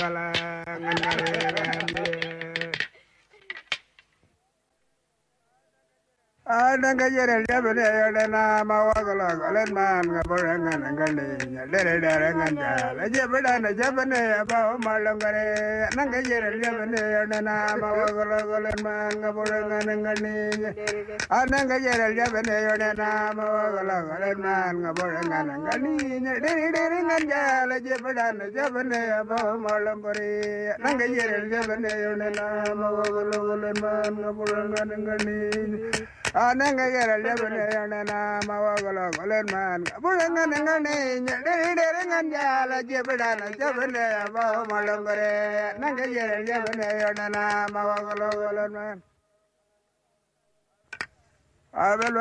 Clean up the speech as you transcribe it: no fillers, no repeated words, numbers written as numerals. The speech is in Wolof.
Adanga yere jabane yadana mawagala galan man gaburangan ngani dere dere nganja la jabana jabane ba malangare nanga yere jabane yadana mawagala galan man gaburangan ngani ananga yere jabane yadana mawagala galan man gaburangan ngani dere dere nganja la jabane ba malangare nanga yere jabane yadana mawagala galan man gaburangan ngani Ananga yara jabane yana mawagala golen man bulangan ngane dere dere nganja la jebana jabane ba malangare nanga yara jabane yana mawagala golen man